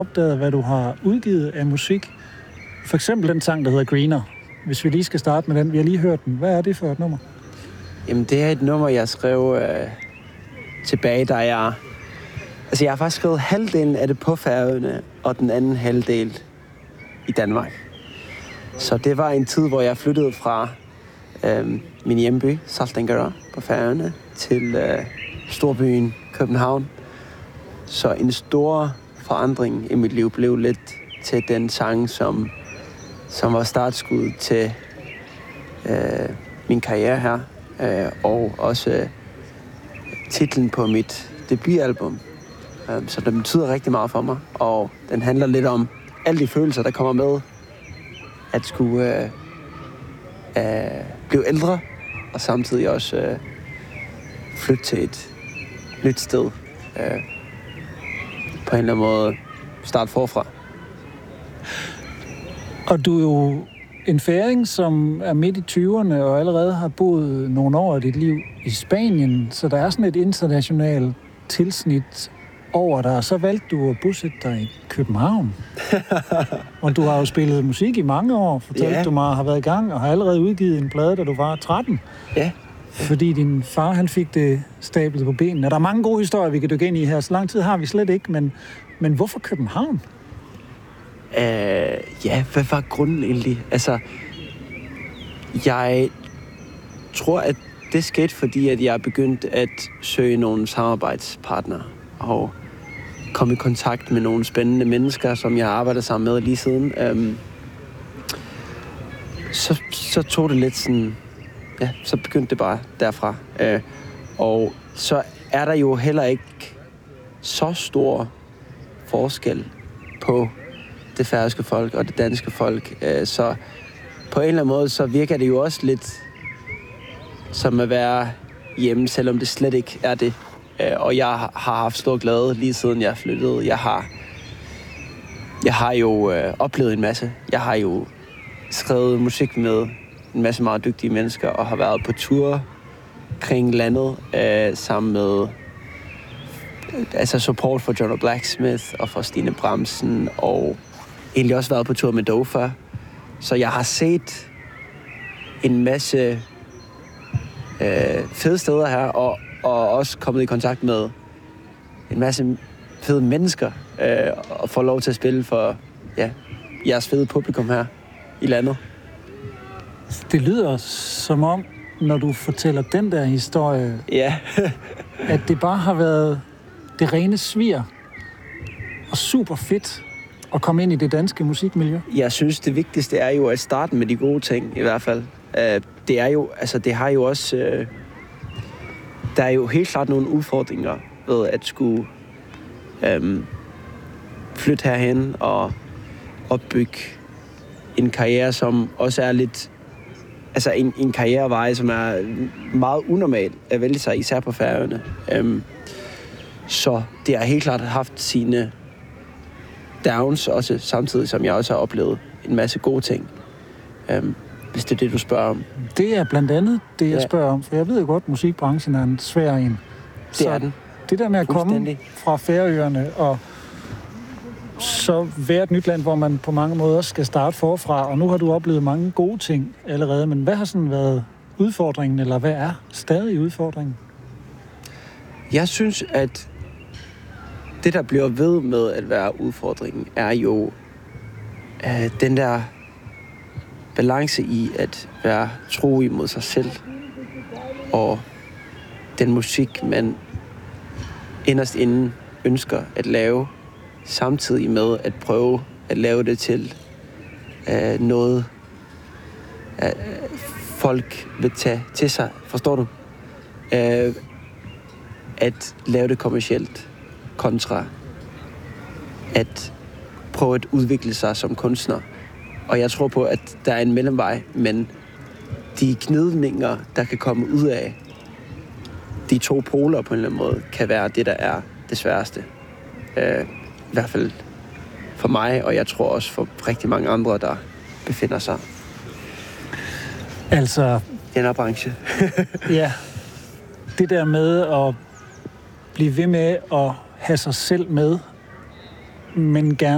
opdaget, hvad du har udgivet af musik. For eksempel den sang, der hedder Greener. Hvis vi lige skal starte med den. Vi har lige hørt den. Hvad er det for et nummer? Jamen, det er et nummer, jeg skrev tilbage, da jeg... Altså, jeg har faktisk skrevet halvdelen af det på Færøerne, og den anden halvdel i Danmark. Så det var en tid, hvor jeg flyttede fra min hjemby, Saltangará, på Færøerne, til storbyen København. Så en stor forandring i mit liv blev lidt til den sang, som var startskud til min karriere her. Og også titlen på mit debutalbum. Så det betyder rigtig meget for mig, og den handler lidt om alle de følelser, der kommer med at skulle blive ældre, og samtidig også flytte til et nyt sted. På en eller anden måde starte forfra. Og du er jo en færing, som er midt i 20'erne og allerede har boet nogle år af dit liv i Spanien, så der er sådan et internationalt tilsnit over dig, og så valgte du at bosætte dig i København. Og du har jo spillet musik i mange år, fortalte du mig, har været i gang og har allerede udgivet en plade, da du var 13. Ja. Fordi din far, han fik det stablet på benene. Der er mange gode historier, vi kan dykke ind i her. Så lang tid har vi slet ikke, men hvorfor København? Ja, hvad var grunden egentlig? Altså, jeg tror, at det skete, fordi at jeg begyndte at søge nogle samarbejdspartnere og komme i kontakt med nogle spændende mennesker, som jeg har arbejdet sammen med lige siden. Så tog det lidt sådan... Ja, så begyndte det bare derfra. Og så er der jo heller ikke så stor forskel på det færøske folk og det danske folk. Så på en eller anden måde, så virker det jo også lidt som at være hjemme, selvom det slet ikke er det. Og jeg har haft stor glæde lige siden jeg flyttede. Jeg har jo oplevet en masse. Jeg har jo skrevet musik med en masse meget dygtige mennesker og har været på tur kring landet sammen med support for John Blacksmith og for Stine Bramsen, og egentlig også været på tur med Dofa. Så jeg har set en masse fede steder her, og også kommet i kontakt med en masse fede mennesker, og får lov til at spille for jeres fede publikum her i landet. Det lyder som om, når du fortæller den der historie, at det bare har været det rene svir og super fedt at komme ind i det danske musikmiljø. Jeg synes, det vigtigste er jo at starte med de gode ting, i hvert fald. Det er jo, altså det har jo også, der er jo helt klart nogle udfordringer ved at skulle flytte herhen og opbygge en karriere, som også er lidt, altså en karrierevej, som er meget unormal at vælge sig, især på Færøerne. Så det har helt klart haft sine downs også, samtidig som jeg også har oplevet en masse gode ting. Hvis det er det, du spørger om. Det er blandt andet det, jeg spørger om, for jeg ved jo godt, at musikbranchen er en svær en. Det er den. Det der med at komme fra Færøerne og så være et nyt land, hvor man på mange måder skal starte forfra, og nu har du oplevet mange gode ting allerede, men hvad har sådan været udfordringen, eller hvad er stadig udfordringen? Jeg synes, at det, der bliver ved med at være udfordringen, er jo den der balance i at være tro imod sig selv, og den musik, man inderst inden ønsker at lave, samtidig med at prøve at lave det til noget, folk vil tage til sig. Forstår du? At lave det kommercielt kontra at prøve at udvikle sig som kunstner. Og jeg tror på, at der er en mellemvej, men de gnidninger, der kan komme ud af de to poler på en eller anden måde, kan være det, der er det sværeste. I hvert fald for mig, og jeg tror også for rigtig mange andre, der befinder sig altså i den her branche. Ja, det der med at blive ved med at have sig selv med, men gerne